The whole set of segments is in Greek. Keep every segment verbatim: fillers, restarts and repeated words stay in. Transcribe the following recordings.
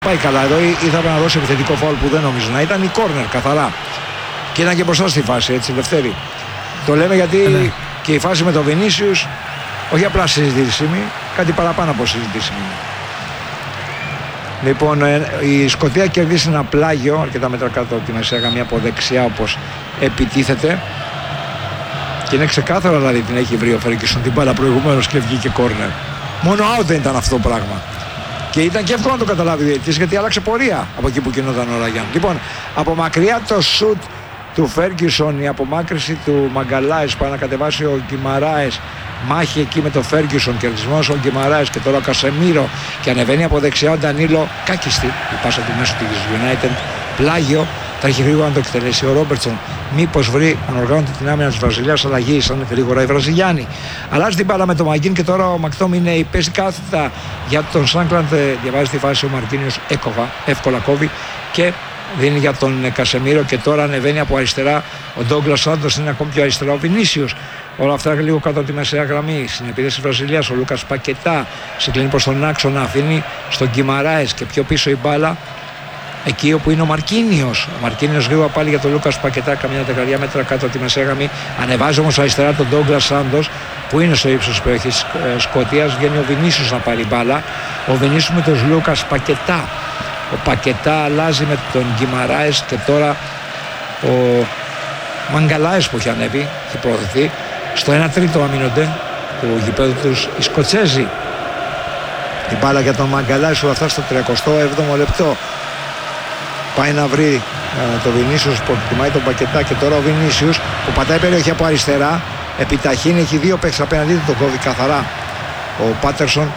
πάει καλά. Εδώ ήθελε να δώσει επιθετικό φάουλ που δεν νομίζω να ήταν, η κόρνερ καθαρά. Και ήταν και μπροστά στη φάση, έτσι, Λευτέρη. Το λέμε γιατί ναι. Και η φάση με τον Βινίσιους, όχι απλά συζητήσιμη, κάτι παραπάνω από συζητήσιμη. Λοιπόν, η Σκωτία κερδίσει ένα πλάγιο, αρκετά μέτρα κάτω από τη μεσαία γραμμή από δεξιά, όπως επιτίθεται. Και είναι ξεκάθαρο, δηλαδή την έχει βρει ο Φέργκισον την μπάλα προηγουμένως και βγήκε κόρνερ. Μόνο out δεν ήταν αυτό το πράγμα. Και ήταν και εύκολο να το καταλάβει ο διαιτητής, γιατί άλλαξε πορεία από εκεί που κινόταν ο Ραγιάν. Λοιπόν, από μακριά το σουτ του Φέργκισον, η απομάκρυση του Μαγκαλάης, πάει να κατεβάσει ο Γκιμαράες. Μάχη εκεί με τον Φέργκισον, κερδισμός ο Γκιμαράες και τώρα ο Κασεμίρο. Και ανεβαίνει από δεξιά ο Ντανίλο. Κάκιστη η πάσα του μέσου της United. Πλάγιο, θα έχει γρήγορα να το εκτελέσει ο Ρόμπερτσον. Μήπως βρει, ανοργάνωται την άμυνα της Βραζιλίας, αλλαγή, σαν γρήγορα οι Βραζιλιάνοι. Αλλάζει την μπάλα με τον Μαγκίν και τώρα ο Μακτόμινεϊ παίζει κάθετα για τον Σάνκλαντ. Διαβάζει τη φάση ο Μαρκίνιος έκοβα, εύκολα κόβει και δίνει για τον Κασεμίρο. Και τώρα ανεβαίνει από αριστερά ο Ντόγκλας Σάντος, είναι ακόμη πιο αριστερά ο Βινίσιους. Όλα αυτά λίγο κάτω από τη μεσαία γραμμή. Στην επίδεση της Βραζιλίας ο Λούκας Πακετά συγκλίνει προς τον άξονα, αφήνει στον Γκιμαράες και πιο πίσω η μπάλα εκεί όπου είναι ο Μαρκίνιος. Ο Μαρκίνιος γρήγορα πάλι για τον Λούκας Πακετά, καμιά δεκαετία μέτρα κάτω από τη μεσαία γραμμή. Ανεβάζει όμως αριστερά τον Ντόγκλας Σάντος που είναι στο ύψος της περιοχής Σκωτίας. Βγαίνει ο Βινίσιους να πάρει μπάλα. Ο Βινίσιους με τον Λούκας Πακετά. Ο Πακετά αλλάζει με τον Γκιμαράες και τώρα ο Μαγκαλάες που έχει ανέβει, έχει προωθηθεί. Στο ένα τρίτο αμήνονται του γηπέδου τους οι Σκοτσέζοι. Η μπάλα για τον Μαγκαλάες όλα αυτά στο τριακοστό έβδομο λεπτό. Πάει να βρει ε, τον Βινίσιους που εκτιμάει τον Πακετά και τώρα ο Βινίσιους που πατάει περιοχή από αριστερά. Επιταχύνει, έχει δύο παίκτες απέναντί του, τον κόβει καθαρά ο Πάτερσον.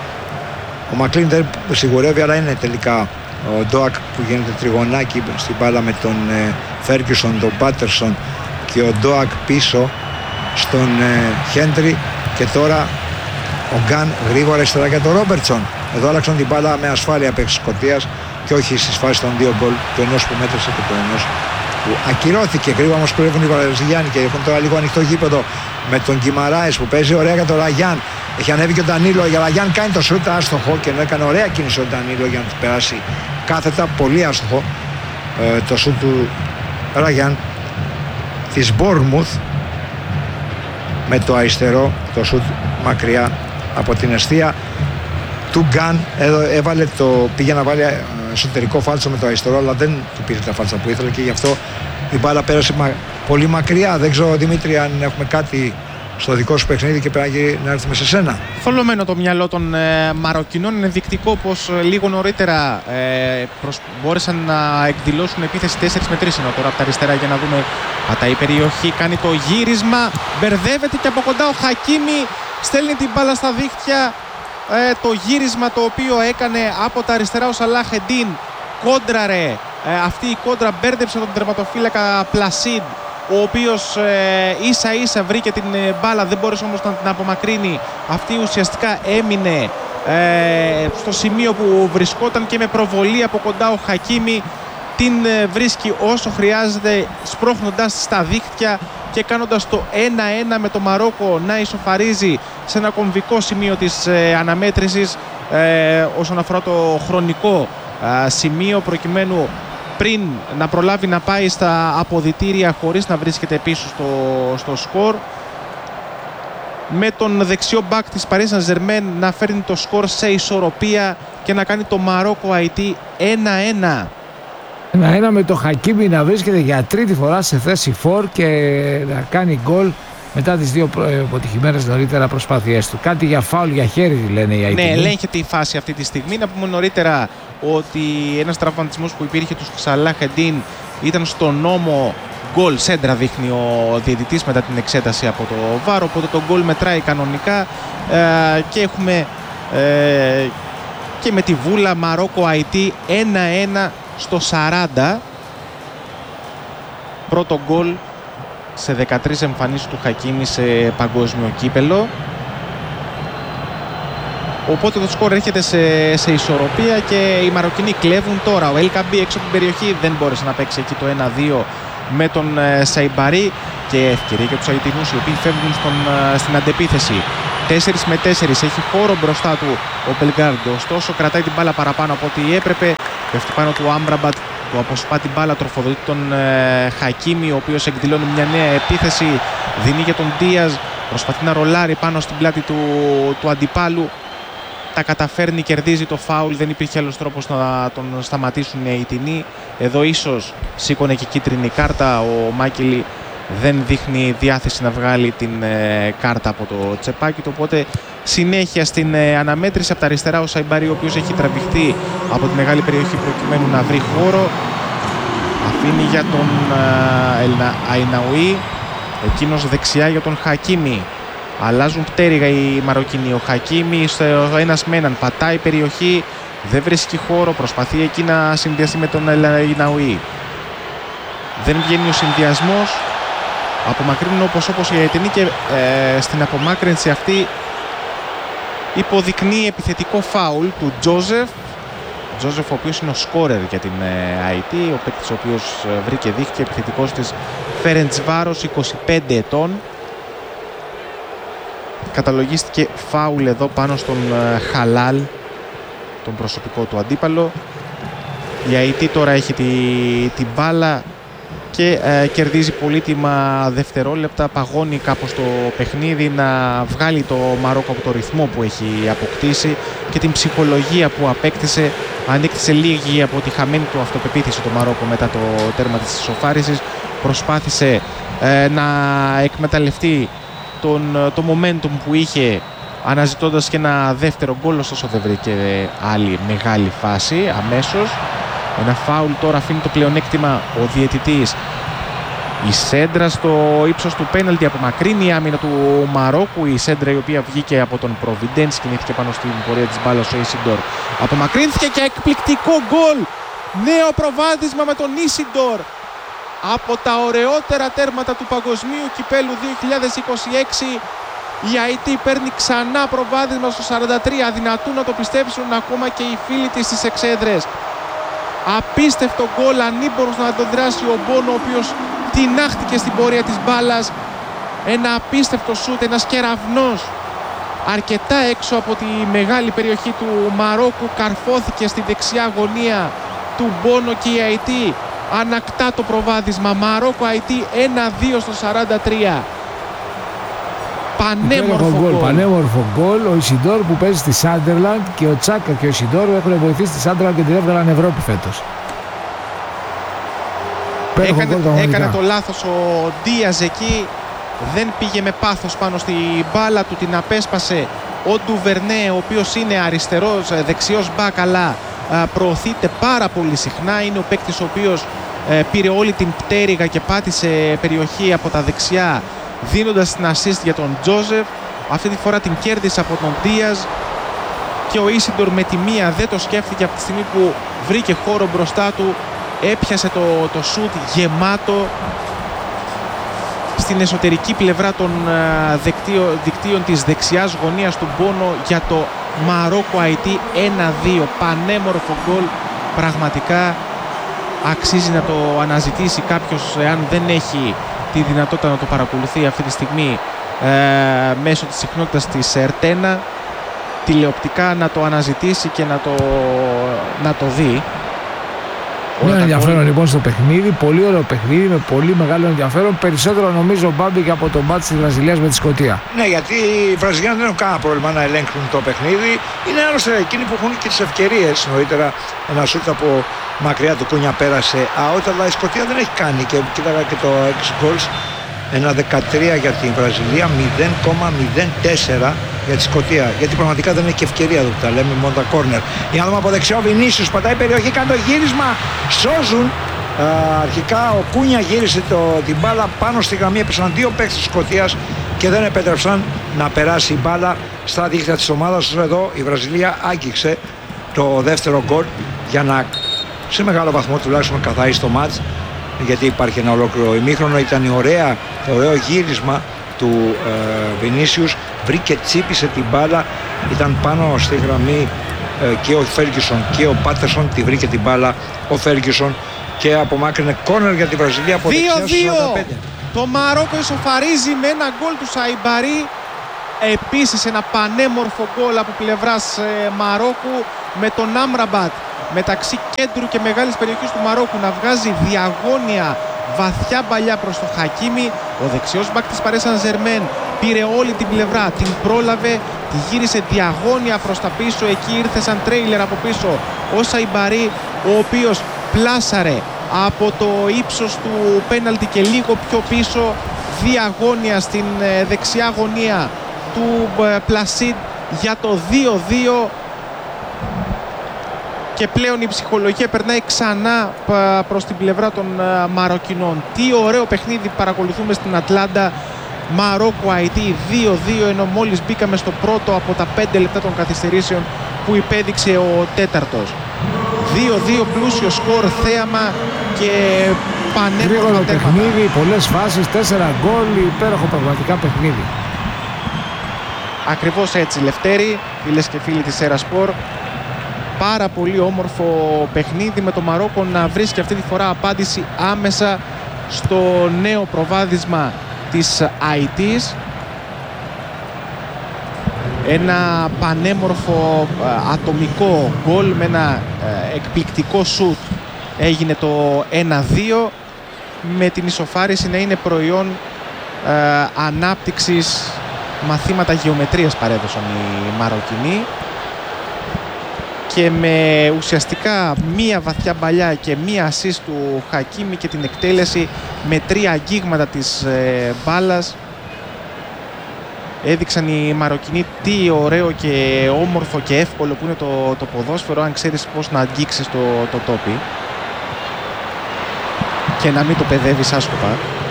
Ο Μακλίν δεν σιγουρεύει, αλλά είναι τελικά ο Ντόακ που γίνεται τριγωνάκι στην μπάλα με τον ε, Φέργκισον, τον Πάτερσον και ο Ντόακ πίσω στον ε, Χέντρι. Και τώρα ο Γκάν γρήγορα αριστερά για τον Ρόμπερτσον. Εδώ άλλαξαν την μπάλα με ασφάλεια παίκτες Σκωτίας και όχι στις φάσεις των δύο γκολ, του ενός που μέτρησε και του ενός που ακυρώθηκε. Γρήγορα όμως κουρεύουν οι Βραζιλιάνοι και έχουν τώρα λίγο ανοιχτό γήπεδο με τον Γκιμαράες που παίζει ωραία για τον Ραγιάν. Έχει ανέβει και ο Ντανίλο. Ο Ραγιάν κάνει το σούτ άστοχο και έκανε ωραία κίνηση ο Ντανίλο για να του περάσει κάθετα. Πολύ άστοχο ε, το σούτ του Ραγιάν της Μπόρνμουθ με το αριστερό, το σούτ μακριά από την εστία του Γκάν. Εδώ έβαλε το, πήγε να βάλει εσωτερικό φάλτσο με το αριστερό, αλλά δεν του πήρε τα φάλτσα που ήθελε και γι' αυτό η μπάλα πέρασε μα, πολύ μακριά. Δεν ξέρω, Δημήτρη, αν έχουμε κάτι στο δικό σου παιχνίδι και πρέπει να έρθουμε σε σένα. Θολωμένο το μυαλό των ε, Μαροκινών. Είναι δεικτικό πως ε, λίγο νωρίτερα ε, προσ... μπόρεσαν να εκδηλώσουν επίθεση τέσσερα με τρία, ενώ τώρα από τα αριστερά για να δούμε. Πατάει η περιοχή, κάνει το γύρισμα, μπερδεύεται και από κοντά ο Χακίμι στέλνει την μπάλα στα δίχτυα. Ε, το γύρισμα το οποίο έκανε από τα αριστερά ο Σαλάχεντίν, κόντραρε, ε, αυτή η κόντρα μπέρδεψε τον τερματοφύλακα Πλασίντ, ο οποίος ε, ίσα ίσα βρήκε την ε, μπάλα, δεν μπόρεσε όμως να την απομακρύνει. Αυτή ουσιαστικά έμεινε ε, στο σημείο που βρισκόταν και με προβολή από κοντά ο Χακίμι την ε, βρίσκει όσο χρειάζεται, σπρώχνοντας στα δίχτυα και κάνοντας το ένα ένα με το Μαρόκο να ισοφαρίζει σε ένα κομβικό σημείο της ε, αναμέτρησης ε, όσον αφορά το χρονικό ε, σημείο, προκειμένου πριν να προλάβει να πάει στα αποδυτήρια χωρίς να βρίσκεται πίσω στο, στο σκορ, με τον δεξιό μπακ της Paris Saint-Germain να φέρνει το σκορ σε ισορροπία και να κάνει το Μαρόκο Αϊτή ένα ένα. Ένα-ένα με το Χακίμι να βρίσκεται για τρίτη φορά σε θέση φορ και να κάνει γκολ μετά τις δύο αποτυχημένες νωρίτερα προσπάθειές του. Κάτι για φάουλ, για χέρι λένε οι Αιτινοί. Ναι, ελέγχεται η φάση αυτή τη στιγμή. Να πούμε νωρίτερα ότι ένας τραυματισμός που υπήρχε του Σαλάχεντίν ήταν στο νόμο γκολ. Σέντρα δείχνει ο διαιτητής μετά την εξέταση από το βαρ, οπότε το γκολ μετράει κανονικά ε, και έχουμε ε, και με τη βούλα Μαρόκο Αϊτή ένα ένα στο σαράντα. Πρώτο γκολ σε δεκατρείς εμφανίσεις του Χακίμι σε παγκόσμιο κύπελο. Οπότε το σκορ έρχεται σε, σε ισορροπία και οι Μαροκινοί κλέβουν τώρα. Ο Ελκαμπή έξω από την περιοχή δεν μπόρεσε να παίξει εκεί το ένα δύο με τον ε, Σαϊμπαρί, και ευκαιρία για τους Αιτινούς οι οποίοι φεύγουν στον, ε, στην αντεπίθεση. τέσσερα με τέσσερα, έχει χώρο μπροστά του ο Μπελγκάρντο, ωστόσο κρατάει την μπάλα παραπάνω από ό,τι έπρεπε. Πέφτει πάνω του Άμπραμπατ, του αποσπά την μπάλα, τροφοδοτεί τον ε, Χακίμι, ο οποίος εκδηλώνει μια νέα επίθεση, δίνει για τον Ντίαζ, προσπαθεί να ρολάρει πάνω στην πλάτη του, του αντιπάλου. Τα καταφέρνει, κερδίζει το φάουλ, δεν υπήρχε άλλος τρόπος να τον σταματήσουν οι Αιτινοί. Εδώ ίσως σήκωνε και κίτρινη κάρτα, ο Μάκελη δεν δείχνει διάθεση να βγάλει την ε, κάρτα από το τσεπάκι του, οπότε συνέχεια στην ε, αναμέτρηση από τα αριστερά ο Σαϊμπάρη, ο οποίος έχει τραβηχτεί από τη μεγάλη περιοχή προκειμένου να βρει χώρο. Αφήνει για τον ε, Αϊναουή, εκείνος δεξιά για τον Χακίμι. Αλλάζουν πτέρυγα οι Μαροκινοί. Ο Χακίμι στο ένας με έναν πατάει περιοχή, δεν βρίσκει χώρο, προσπαθεί εκεί να συνδυαστεί με τον Αϊναουή. Δεν βγαίνει ο συνδυασμός. Απομακρύνουν όπως όπως οι Αιτινοί και ε, στην απομάκρυνση αυτή υποδεικνύει επιθετικό φάουλ του Τζόζεφ. Τζόζεφ ο οποίος είναι ο σκόρερ για την ε, άι τι, ο παίκτης ο οποίος ε, βρήκε δίχτυ, επιθετικός της Φερεντσβάρος, είκοσι πέντε ετών. Καταλογίστηκε φάουλ εδώ πάνω στον ε, Χαλάλ, τον προσωπικό του αντίπαλο. Η άι τι τώρα έχει τη, την μπάλα και ε, κερδίζει πολύτιμα δευτερόλεπτα, παγώνει κάπως το παιχνίδι, να βγάλει το Μαρόκο από το ρυθμό που έχει αποκτήσει και την ψυχολογία που απέκτησε. Ανέκτησε λίγη από τη χαμένη του αυτοπεποίθηση το Μαρόκο μετά το τέρμα της ισοφάρισης. Προσπάθησε ε, να εκμεταλλευτεί τον, το momentum που είχε, αναζητώντας και ένα δεύτερο γκολ, ωστόσο δεν βρήκε άλλη μεγάλη φάση αμέσως. Ένα φάουλ τώρα αφήνει το πλεονέκτημα ο διαιτητής. Η σέντρα στο ύψος του πέναλτι απομακρύνει η άμυνα του Μαρόκου. Η σέντρα η οποία βγήκε από τον Προβιντένς, κινήθηκε πάνω στην πορεία της μπάλας ο Ισιντόρ. Απομακρύνθηκε και εκπληκτικό γκολ! Νέο προβάδισμα με τον Ισιντόρ. Από τα ωραιότερα τέρματα του Παγκοσμίου Κυπέλου δύο χιλιάδες είκοσι έξι, η άι τι παίρνει ξανά προβάδισμα στο σαράντα τρία. Αδυνατούν να το πιστέψουν ακόμα και οι φίλοι της στις εξέδρες. Απίστευτο γκολ, ανήμπορος να τον δράσει ο Μπόνο, ο οποίος τινάχτηκε στην πορεία της μπάλας. Ένα απίστευτο σούτ, ένας κεραυνός αρκετά έξω από τη μεγάλη περιοχή του Μαρόκου, καρφώθηκε στη δεξιά γωνία του Μπόνο και η άι τι ανακτά το προβάδισμα. Μαρόκο άι τι ένα δύο στο σαράντα τρία. Πανέμορφο γκολ. Πανέμορφο γκολ. Ο Ισιντόρ που παίζει στη Σάντερλαντ και ο Τσάκα και ο Ισιντόρ έχουν βοηθήσει τη Σάντερλαντ και την έβγαλαν Ευρώπη φέτος. Έκανε, έκανε το λάθος ο Ντίαζ εκεί. Δεν πήγε με πάθος πάνω στη μπάλα του, την απέσπασε ο Ντουβερνέ, ο οποίος είναι αριστερός, δεξιός μπακ, αλλά προωθείται πάρα πολύ συχνά. Είναι ο παίκτης ο οποίος ε, πήρε όλη την πτέρυγα και πάτησε περιοχή από τα δεξιά, δίνοντας την assist για τον Τζόζεφ. Αυτή τη φορά την κέρδισε από τον Ντίαζ και ο Ισιντορ με τη μία δεν το σκέφτηκε από τη στιγμή που βρήκε χώρο μπροστά του. Έπιασε το, το σούτ γεμάτο στην εσωτερική πλευρά των δικτύων, δικτύων της δεξιάς γωνίας του Μπόνο για το Μαρόκο άι τι ένα δύο. Πανέμορφο γκολ, πραγματικά αξίζει να το αναζητήσει κάποιος, εάν δεν έχει τη δυνατότητα να το παρακολουθεί αυτή τη στιγμή ε, μέσω της συχνότητας της Ερτένα τηλεοπτικά, να το αναζητήσει και να το, να το δει. Ένα ενδιαφέρον γκολ λοιπόν στο παιχνίδι, πολύ ωραίο παιχνίδι με πολύ μεγάλο ενδιαφέρον. Περισσότερο νομίζω Μπάμπη και από τον μπάτ της Βραζιλίας με τη Σκωτία. Ναι, γιατί οι Βραζιλιάνοι δεν έχουν κανένα πρόβλημα να ελέγχουν το παιχνίδι. Είναι άλλωστε εκείνοι που έχουν και τις ευκαιρίες. Νωρίτερα ένα σούτ από μακριά του Κούνια πέρασε out, αλλά η Σκωτία δεν έχει κάνει. Και κοίταγα και το έξι goals. Ένα δεκατρία για την Βραζιλία, μηδέν κόμμα μηδέν τέσσερα για τη Σκωτία. Γιατί πραγματικά δεν έχει και ευκαιρία εδώ που τα λέμε, μόνο τα κόρνερ. Για να δούμε από δεξιό, Βινίσιους πατάει περιοχή, κάνει το γύρισμα. Σώζουν. Α, αρχικά ο Κούνια γύρισε το, την μπάλα πάνω στη γραμμή. Έπεσαν δύο παίκτες της Σκωτίας και δεν επέτρεψαν να περάσει η μπάλα στα δίχτυα της ομάδας. Εδώ η Βραζιλία άγγιξε το δεύτερο γκολ για να σε μεγάλο βαθμό τουλάχιστον καθαρίσει το μάτς. Γιατί υπάρχει ένα ολόκληρο ημίχρονο. Ήταν η ωραία, το ωραίο γύρισμα του ε, Βινίσιους, βρήκε, τσίπησε την μπάλα, ήταν πάνω στη γραμμή ε, και ο Φέργκισον και ο Πάτερσον, τη βρήκε την μπάλα ο Φέργκισον και απομάκρυνε κόρνερ για τη Βραζιλία από δύο δύο. Το Μαρόκο ισοφαρίζει με ένα γκολ του Σαϊμπαρί Επίσης ένα πανέμορφο γκολ από πλευράς ε, Μαρόκου με τον Άμραμπατ μεταξύ κέντρου και μεγάλης περιοχής του Μαρόκου να βγάζει διαγώνια βαθιά μπαλιά προς το Χακίμι. Ο δεξιός μπακ της Παρί Σεν Ζερμέν πήρε όλη την πλευρά, την πρόλαβε, τη γύρισε διαγώνια προς τα πίσω. Εκεί ήρθε σαν τρέιλερ από πίσω ο Σαϊμπαρί, ο οποίος πλάσαρε από το ύψος του πέναλτι και λίγο πιο πίσω διαγώνια στην δεξιά γωνία του Πλασίντ για το δύο δύο. Και πλέον η ψυχολογία περνάει ξανά προς την πλευρά των Μαροκινών. Τι ωραίο παιχνίδι παρακολουθούμε στην Ατλάντα. Μαρόκο Αϊτή δύο δύο, ενώ μόλις μπήκαμε στο πρώτο από τα πέντε λεπτά των καθυστερήσεων που υπέδειξε ο τέταρτος. δύο δύο, πλούσιο σκορ, θέαμα και πανέμορφα παιχνίδι, πολλές φάσεις, τέσσερα γκολ, υπέροχο πραγματικά παιχνίδι. Ακριβώς έτσι, Λευτέρη, φίλες και φίλοι της Σέρα Σπορ. Πάρα πολύ όμορφο παιχνίδι με το Μαρόκο να βρίσκει αυτή τη φορά απάντηση άμεσα στο νέο προβάδισμα της Αϊτής. Ένα πανέμορφο ατομικό γκολ με ένα εκπληκτικό σουτ έγινε το ένα δύο, με την ισοφάριση να είναι προϊόν ε, ανάπτυξης. Μαθήματα γεωμετρίας παρέδωσαν οι Μαροκινοί και με ουσιαστικά μία βαθιά μπαλιά και μία assist του Χακίμι και την εκτέλεση με τρία αγγίγματα της ε, μπάλας έδειξαν οι Μαροκινοί τι ωραίο και όμορφο και εύκολο που είναι το, το ποδόσφαιρο, αν ξέρεις πώς να αγγίξεις το, το τόπι και να μην το παιδεύεις άσκοπα.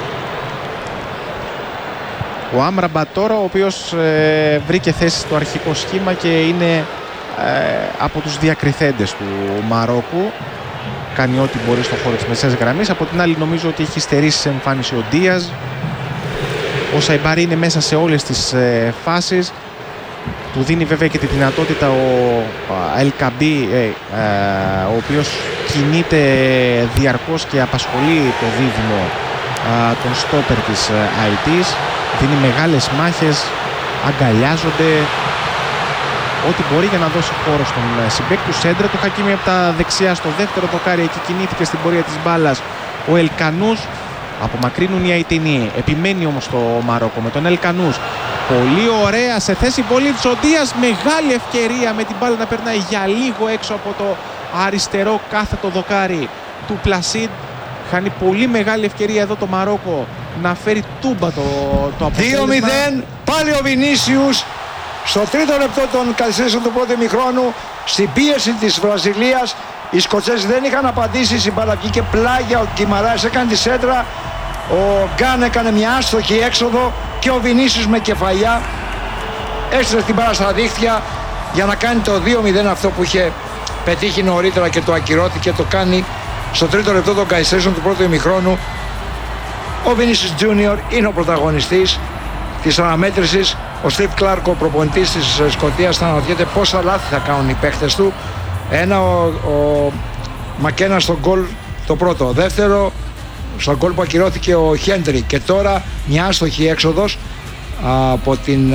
Ο Άμραμπατ τώρα, ο οποίος ε, βρήκε θέση στο αρχικό σχήμα και είναι ε, από τους διακριθέντες του Μαρόκου. Κάνει ό,τι μπορεί στο χώρο της μεσαίας γραμμής. Από την άλλη νομίζω ότι έχει στερήσει σε εμφάνιση ο Ντίαζ. Ο Σαϊμπάρι είναι μέσα σε όλες τις ε, φάσεις. Του δίνει βέβαια και τη δυνατότητα ο Ελκαμπή, ε, ε, ο οποίος κινείται διαρκώς και απασχολεί το δίδυμο ε, των στόπερ της ε, Αϊτής. Δίνει μεγάλες μάχες, αγκαλιάζονται, ό,τι μπορεί για να δώσει χώρο στον συμπέκτη του. Σέντρα του Χακίμι από τα δεξιά στο δεύτερο δοκάρι, εκεί κινήθηκε στην πορεία της μπάλας ο Ελκανούς. Απομακρύνουν οι Αιτινοί, επιμένει όμως το Μαρόκο με τον Ελκανούς. Πολύ ωραία σε θέση βολής ο Ντίας, μεγάλη ευκαιρία με την μπάλα να περνάει για λίγο έξω από το αριστερό κάθετο δοκάρι του Πλασίντ. Χάνει πολύ μεγάλη ευκαιρία εδώ το Μαρόκο να φέρει τούμπα το, το αποτέλεσμα. δύο μηδέν, πάλι ο Βινίσιους στο τρίτο λεπτό των καθυστερήσεων του πρώτου ημιχρόνου, στην πίεση της Βραζιλίας. Οι Σκοτσέζοι δεν είχαν απαντήσει, στην μπάλα βγήκε πλάγια, ο Κιμαράης έκανε τη σέντρα, ο Γκάν έκανε μια άστοχη έξοδο και ο Βινίσιους με κεφαλιά έστρεψε την μπάλα στα δίχτυα για να κάνει το δύο μηδέν, αυτό που είχε πετύχει νωρίτερα και το ακυρώθηκε. Το κάνει στο τρίτο λεπτό των καθυστερήσεων του πρώτου ημιχρόνου. Ο Βινίσιους Τζούνιορ είναι ο πρωταγωνιστής της αναμέτρησης. Ο Στιβ Κλάρκ, ο προπονητής της Σκωτίας, θα αναρωτιέται πόσα λάθη θα κάνουν οι παίχτες του. Ένα, ο, ο Μακένα στο γκολ το πρώτο. Δεύτερο, στο γκολ που ακυρώθηκε ο Χέντρι. Και τώρα μια άστοχη έξοδος από, την,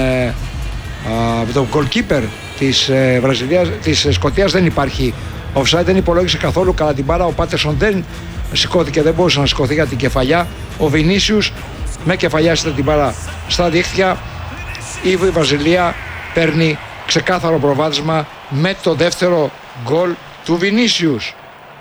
από τον goalkeeper της Βραζιλίας, της Σκωτίας. Δεν υπάρχει offside, δεν υπολόγισε καθόλου καλά την μπάλα. Ο Πάτερσον δεν σηκώθηκε, δεν μπορούσε να σηκωθεί για την κεφαλιά. Ο Βινίσιους με κεφαλιά έστειλε την μπάλα στα δίχτυα. Η Βραζιλία παίρνει ξεκάθαρο προβάδισμα με το δεύτερο γκολ του Βινίσιους.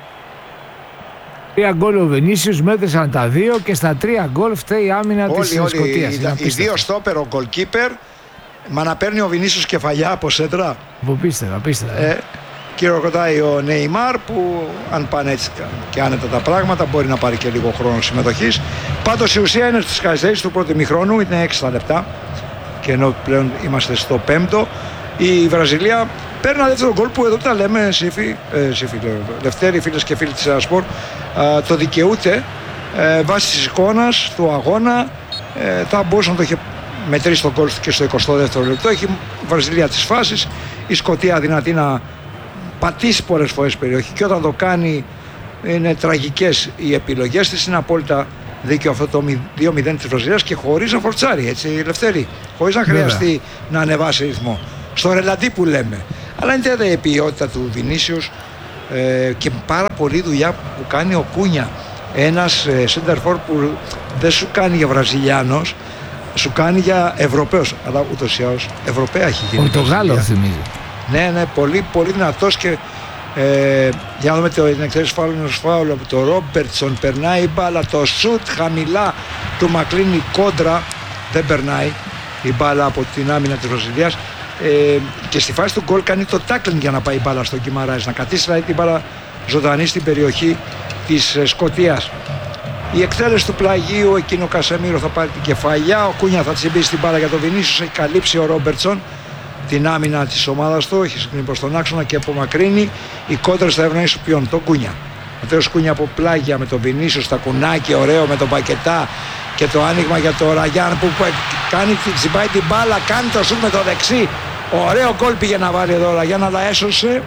Τρία γκολ ο Βινίσιους, μέτρησαν τα δύο και στα τρία γκολ φταίει η άμυνα όλοι, της όλοι, Σκωτίας. Οι, οι δύο στόπερ, ο γκολκίπερ, μα να παίρνει ο Βινίσιους κεφαλιά από σέντρα. Απίστευτα, απίστευτα. Ε, και ρωτάει ο Νεϊμάρ που αν πάνε έτσι και άνετα τα πράγματα μπορεί να πάρει και λίγο χρόνο συμμετοχής. Πάντως η ουσία είναι στις καθυστερήσεις του πρώτου ημιχρόνου, είναι έξι λεπτά και ενώ πλέον είμαστε στο πέμπτο, η Βραζιλία παίρνει ένα δεύτερο γκολ που εδώ τα λέμε Σύφη, ε, Σύφη Λευτέρη, φίλες και φίλοι της Ασπορ, ε, το δικαιούται ε, βάσει της εικόνας του αγώνα. Ε, θα μπορούσε να το είχε μετρήσει το γκολ και στο εικοστό δεύτερο λεπτό. Έχει η Βραζιλία τις φάσεις, η Σκωτία δυνατή να πατήσει πολλές φορές περιοχή και όταν το κάνει είναι τραγικές οι επιλογές της, είναι απόλυτα δίκιο αυτό το δύο μηδέν της Βραζιλίας και χωρίς να φορτσάρει, έτσι, Λευτέρη, χωρίς να χρειαστεί Βέβαια. να ανεβάσει ρυθμό. Στο ρελαντί που λέμε. Αλλά είναι τέτοια η ποιότητα του Βινίσιους ε, και πάρα πολλή δουλειά που κάνει ο Κούνια. Ένας ε, center for που δεν σου κάνει για Βραζιλιάνος, σου κάνει για Ευρωπαίος. Αλλά ούτως ή άλλως Ευρωπαία έχει γίνει. Πορτογάλο θυμίζει. Ναι, ναι, πολύ, πολύ δυνατός και ε, για να δούμε την εκτέλεση φάουλ φάουλ από το Ρόμπερτσον, περνάει η μπάλα, το σουτ χαμηλά του Μακλίνη κόντρα, δεν περνάει η μπάλα από την άμυνα της Βραζιλίας ε, και στη φάση του γκολ κάνει το τάκλινγκ για να πάει η μπάλα στον Γκιμαράες, να κατήσει δηλαδή την μπάλα ζωντανή στην περιοχή της ε, Σκωτίας. Η εκτέλεση του πλαγίου, εκείνο ο Κασεμίρο θα πάρει την κεφαλιά, ο Κούνια θα τσιμπήσει την μπάλα για τον Βινίσιους, έχει καλύψει ο Ρόμπερτσον την άμυνα της ομάδας του, έχει συγκρίνει προς τον άξονα και απομακρύνει. Οι κόντρες θα ευνοήσουν ποιον, τον Κούνια. Ο Τέος Κούνια από πλάγια με τον Βινίσιους, στα κουνάκι, ωραίο με τον Πακετά και το άνοιγμα για τον Ραγιάν που κάνει, τσιμπάει την μπάλα, κάνει το σουτ με το δεξί. Ωραίο γκολ πήγε να βάλει εδώ ο Ραγιάν, αλλά έσωσε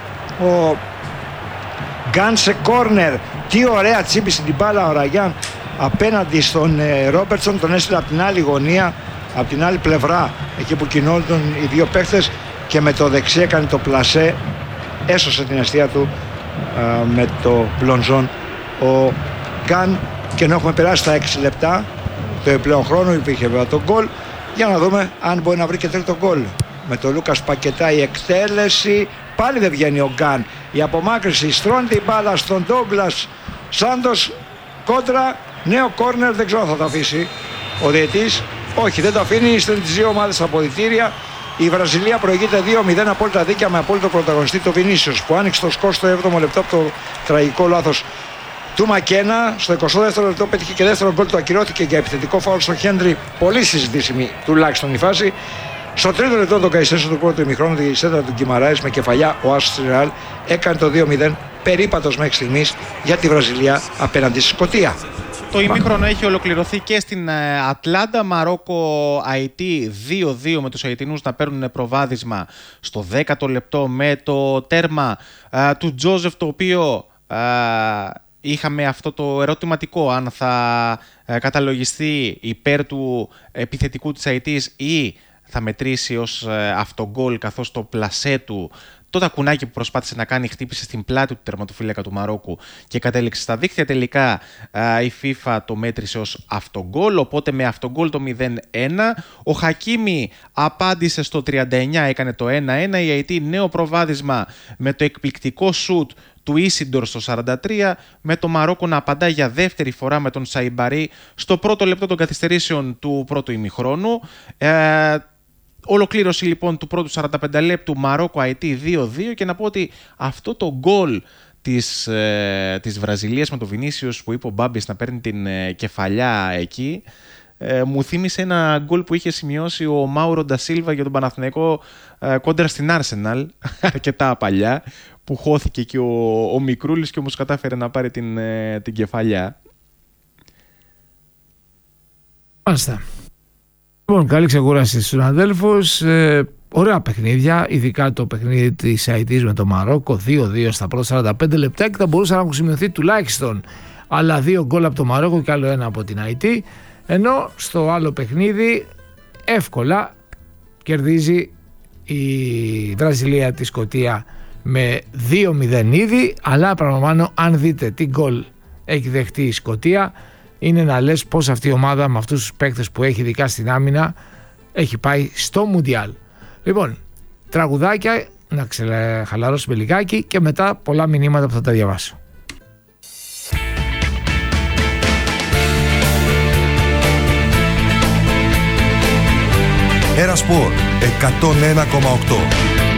ο Γκάν σε κόρνερ. Τι ωραία τσίπησε την μπάλα ο Ραγιάν απέναντι στον ε, Ρόμπερτσον, τον έστειλε από την άλλη γωνία, από την άλλη πλευρά, εκεί που κοινώνονταν οι δύο παίχτες και με το δεξί έκανε το πλασέ, έσωσε την αιστεία του ε, με το μπλονζόν ο Γκάν και ενώ έχουμε περάσει τα έξι λεπτά το επιπλέον χρόνο, υπήρχε βέβαια το γκολ, για να δούμε αν μπορεί να βρει και τρίτο γκολ. Με τον Λούκας Πακετά η εκτέλεση, πάλι δεν βγαίνει ο Γκάν, η απομάκρυση, στρώνει την μπάλα στον Ντόγκλας Σάντος κόντρα, νέο κόρνερ, δεν ξέρω αν θα το αφήσει ο διαιτής. Όχι, δεν το αφήνει, στέλνει τις δύο ομάδες στα αποδυτήρια. Η Βραζιλία προηγείται δύο μηδέν απόλυτα δίκαια με απόλυτο πρωταγωνιστή το Βινίσιους που άνοιξε το σκορ στο έβδομο λεπτό από το τραγικό λάθος του Μακένα. Στο εικοστό δεύτερο λεπτό πέτυχε και δεύτερο γκολ, το ακυρώθηκε για επιθετικό φάουλ στον Χέντρι. Πολύ συζητήσιμη τουλάχιστον η φάση. Στο τρίτο λεπτό τον Καϊσέσο του πρώτου ημιχρόνου, τη σέντρα του Γκιμαράες με κεφαλιά, ο Άσος Ρεάλ έκανε το δύο μηδέν, περίπατος μέχρι στιγμής για τη Βραζιλία απέναντι στη Σκωτία. Το ημίχρονο έχει ολοκληρωθεί και στην Ατλάντα. Μαρόκο Αϊτή δύο δύο με τους Αιτινούς να παίρνουν προβάδισμα στο δέκατο λεπτό με το τέρμα α, του Τζόζεφ, το οποίο α, είχαμε αυτό το ερωτηματικό αν θα α, καταλογιστεί υπέρ του επιθετικού της Αϊτής ή θα μετρήσει ως αυτογκόλ, καθώς το πλασέ του, το τακουνάκι που προσπάθησε να κάνει, χτύπησε στην πλάτη του τερματοφύλακα του Μαρόκου και κατέληξε στα δίχτυα. Τελικά α, η FIFA το μέτρησε ως αυτογκόλ, οπότε με αυτογκόλ το μηδέν ένα. Ο Χακίμι απάντησε στο τριάντα εννιά, έκανε το ένα ένα. Η Αϊτή νέο προβάδισμα με το εκπληκτικό σουτ του Ίσιντορ στο σαράντα τρία, με το Μαρόκο να απαντά για δεύτερη φορά με τον Σαϊμπαρί στο πρώτο λεπτό των καθυστερήσεων του πρώτου ημιχρόνου. Ε, Ολοκλήρωση λοιπόν του πρώτου σαράντα πέντε λεπτού, Μαρόκο Αϊτή δύο δύο, και να πω ότι αυτό το γκολ της, ε, της Βραζιλίας με τον Βινίσιους που είπε ο Μπάμπης να παίρνει την ε, κεφαλιά εκεί, ε, μου θύμισε ένα γκολ που είχε σημειώσει ο Μάουρο Ντασίλβα για τον Παναθηναϊκό ε, κόντρα στην Άρσεναλ αρκετά παλιά, που χώθηκε και ο, ο Μικρούλης και όμως κατάφερε να πάρει την, ε, την κεφαλιά. Μάλιστα. Λοιπόν, καλή ξεκούραση στους αδέλφους. Ε, ωραία παιχνίδια, ειδικά το παιχνίδι της Αϊτής με το Μαρόκο, δύο δύο στα πρώτα σαράντα πέντε λεπτά, και θα μπορούσαν να έχουν σημειωθεί τουλάχιστον άλλα δύο γκολ από το Μαρόκο και άλλο ένα από την Αϊτή. Ενώ στο άλλο παιχνίδι εύκολα κερδίζει η Βραζιλία τη Σκωτία με δύο μηδέν ήδη, αλλά παραλαμβάνω, αν δείτε τι γκολ έχει δεχτεί η Σκωτία, είναι να λες πως αυτή η ομάδα με αυτούς τους παίκτες που έχει, ειδικά στην άμυνα, έχει πάει στο Μουντιάλ. Λοιπόν, τραγουδάκια, να ξεχαλαρώσουμε λιγάκι και μετά πολλά μηνύματα που θα τα διαβάσω. Ένα Σπορ εκατόν ένα κόμμα οκτώ.